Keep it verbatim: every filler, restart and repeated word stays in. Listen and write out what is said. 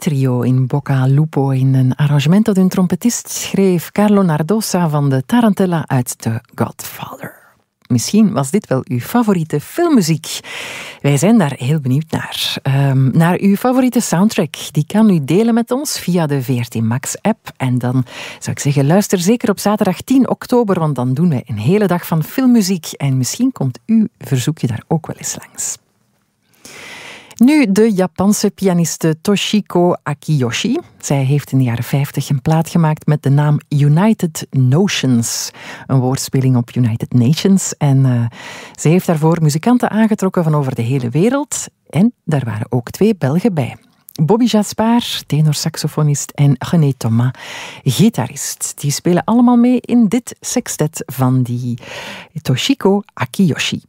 trio in Bocca Lupo in een arrangement dat hun trompetist schreef, Carlo Nardosa van de Tarantella uit The Godfather. Misschien was dit wel uw favoriete filmmuziek. Wij zijn daar heel benieuwd naar. Um, naar uw favoriete soundtrack. Die kan u delen met ons via de V R T Max-app. En dan zou ik zeggen, luister zeker op zaterdag tien oktober, want dan doen wij een hele dag van filmmuziek. En misschien komt uw verzoekje daar ook wel eens langs. Nu de Japanse pianiste Toshiko Akiyoshi. Zij heeft in de jaren vijftig een plaat gemaakt met de naam United Notions. Een woordspeling op United Nations. En uh, zij heeft daarvoor muzikanten aangetrokken van over de hele wereld. En daar waren ook twee Belgen bij. Bobby Jaspar, tenorsaxofonist, en René Thomas, gitarist. Die spelen allemaal mee in dit sextet van die Toshiko Akiyoshi.